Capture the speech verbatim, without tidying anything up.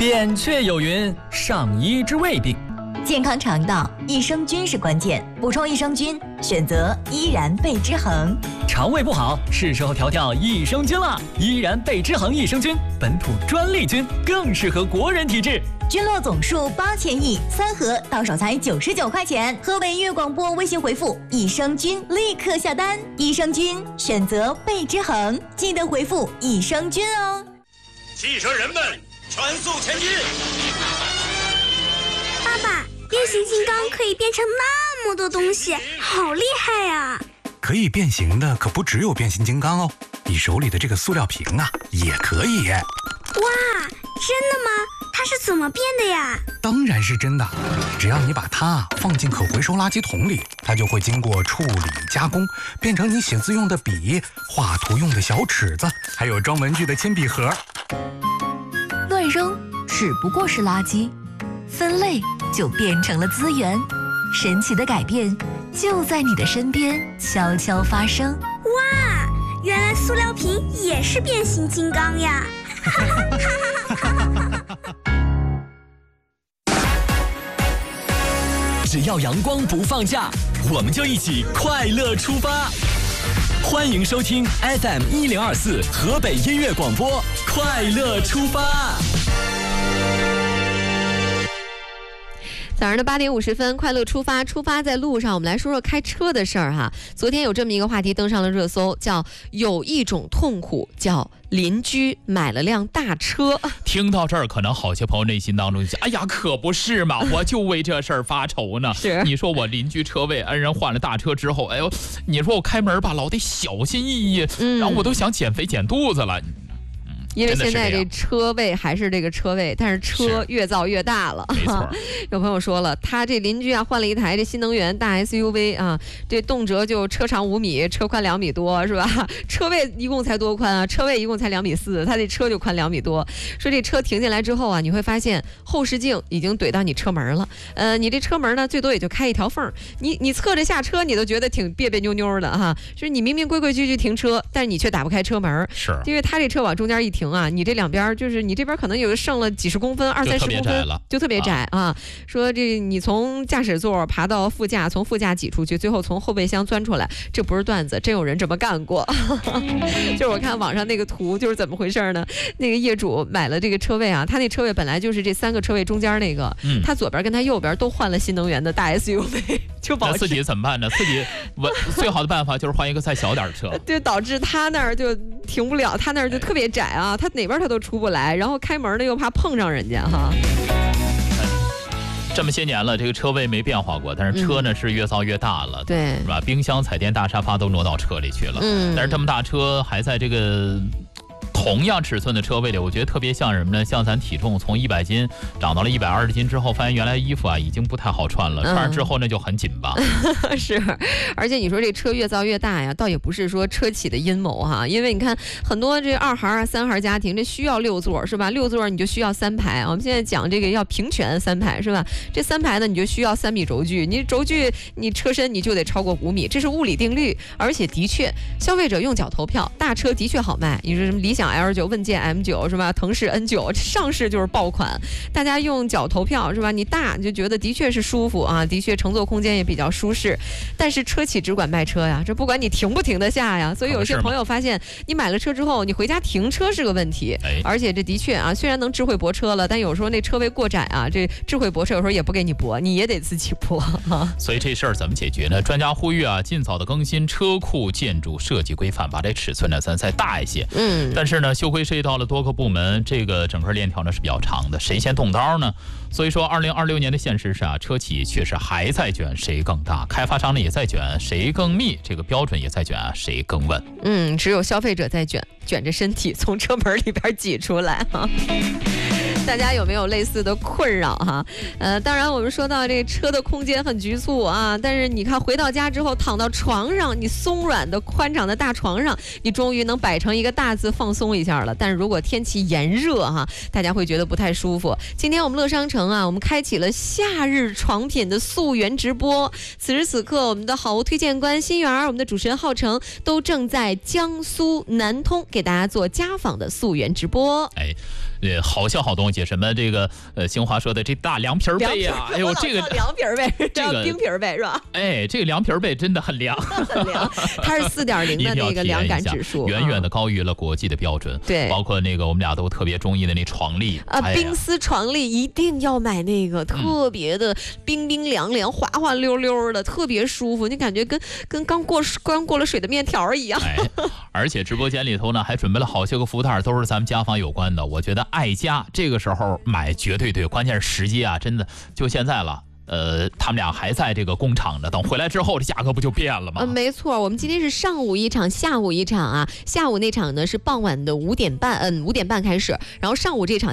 扁鹊有云：上医之未病。 健康肠道，益生菌是关键，补充益生菌，选择依然贝之恒。 肠胃不好，是时候调调益生菌了。依然贝之恒益生菌，本土专利菌，更适合国人体质。 菌落总数八千亿，三盒到手才九十九块钱。河北音乐广播微信回复益生菌，立刻下单。益生菌选择贝之恒，记得回复益生菌哦。 汽车人们，全速前进！ 爸爸，变形金刚可以变成那么多东西，好厉害呀！ 可以变形的可不只有变形金刚哦，你手里的这个塑料瓶啊，也可以。 哇，真的吗？它是怎么变的呀？ 当然是真的，只要你把它放进可回收垃圾桶里，它就会经过处理加工，变成你写字用的笔、画图用的小尺子，还有装文具的铅笔盒。 乱扔只不过是垃圾，分类就变成了资源。神奇的改变就在你的身边悄悄发生。 哇，原来塑料瓶也是变形金刚呀！ 只要阳光不放假，我们就一起快乐出发。欢迎收听 F M 一零二四河北音乐广播，快乐出发。 早上的八点五十分，快乐出发，出发在路上。我们来说说开车的事儿哈。昨天有这么一个话题登上了热搜，叫有一种痛苦叫邻居买了辆大车。 听到这儿，可能好些朋友内心当中就想：哎呀，可不是嘛，我就为这事儿发愁呢。 是， 你说我邻居车位恩人换了大车之后，哎呦，你说我开门吧，老得小心翼翼，嗯、然后我都想减肥减肚子了。 因为现在这车位还是这个车位，但是车越造越大了。 没错， 有朋友说了，他这邻居啊换了一台这新能源大 S U V 啊，这动辄就车长五米，车宽两米多，是吧？车位一共才多宽啊？车位一共才两米四，他这车就宽两米多。说这车停进来之后啊，你会发现后视镜已经怼到你车门了。呃，你这车门呢，最多也就开一条缝，你你侧着下车，你都觉得挺别别扭扭的哈。就是你明明规规矩矩停车，但是你却打不开车门， 是因为他这车往中间一停。啊，你这两边就是你这边可能有剩了几十公分，二三十公分，就特别窄啊。啊说这你从驾驶座爬到副驾，从副驾挤出去，最后从后备箱钻出来，这不是段子，真有人这么干过。就是我看网上那个图，就是怎么回事呢？那个业主买了这个车位啊，他那车位本来就是这三个车位中间那个，嗯、他左边跟他右边都换了新能源的大 S U V， 就保持。 那自己怎么办呢？自己最好的办法就是换一个再小点的车， 就导致他那儿就停不了，他那儿就特别窄啊。他哪边他都出不来，然后开门呢又怕碰上人家哈。 这么些年了，这个车位没变化过，但是车呢、嗯、是越造越大了， 对， 是吧？冰箱、彩电、大沙发都挪到车里去了，嗯，但是这么大车还在这个同样尺寸的车位里，我觉得特别像什么呢？像咱体重从一百斤涨到了一百二十斤之后，发现原来衣服啊已经不太好穿了，穿上之后那就很紧吧。 嗯、是，而且你说这车越造越大呀，倒也不是说车企的阴谋哈，因为你看很多这二孩啊、三孩家庭，这需要六座是吧？六座你就需要三排。我们现在讲这个要平权三排是吧？这三排呢你就需要三米轴距，你轴距你车身你就得超过五米，这是物理定律。而且的确，消费者用脚投票，大车的确好卖。你说什么理想 L 九、问界 M 九是吧？腾势 N 九上市就是爆款，大家用脚投票是吧？你大你就觉得的确是舒服啊，的确乘坐空间也比较舒适。但是车企只管卖车呀，这不管你停不停得下呀。所以有些朋友发现，你买了车之后，你回家停车是个问题。而且这的确啊，虽然能智慧泊车了，但有时候那车位过窄啊，这智慧泊车有时候也不给你泊，你也得自己泊。 所以这事儿怎么解决呢？专家呼吁啊，尽早的更新车库建筑设计规范，把这尺寸呢咱再大一些。嗯，但是呢，修规涉及到了多个部门，这个整个链条呢是比较长的，谁先动刀呢？所以说，二零二六年的现实是啊，车企确实还在卷谁更大，开发商呢也在卷谁更密，这个标准也在卷啊谁更稳。 嗯，只有消费者在卷，卷着身体从车门里边挤出来哈。大家有没有类似的困扰哈？呃，当然我们说到这个车的空间很局促啊，但是你看回到家之后躺到床上，你松软的宽敞的大床上，你终于能摆成一个大字放松一下了。但是如果天气炎热哈，大家会觉得不太舒服。今天我们乐商城啊，我们开启了夏日床品的溯源直播。此时此刻，我们的好物推荐官新源，我们的主持人浩成都正在江苏南通给大家做家访的溯源直播。 哎。 对，好笑好东西，什么这个呃，新华说的这大凉皮被呀，哎呦，这个凉皮被， 这个冰皮被是吧？ 哎，这个凉皮被真的很凉， 很凉，它是四点零的那个凉感指数， 远远的高于了国际的标准。 对， 包括那个我们俩都特别中意的那床笠啊， 哎、 冰丝床笠一定要买那个，特别的冰冰凉凉、滑滑溜溜的，特别舒服，你感觉跟跟刚过刚过了水的面条一样。 哎，而且直播间里头呢，还准备了好些个福袋，都是咱们家纺有关的。我觉得爱家这个时候买绝对对，关键是时机啊，真的就现在了。呃，他们俩还在这个工厂呢，等回来之后，这价格不就变了吗？ 嗯，没错，我们今天是上午一场，下午一场啊。下午那场呢是傍晚的五点半，嗯，五点半开始，然后上午这场。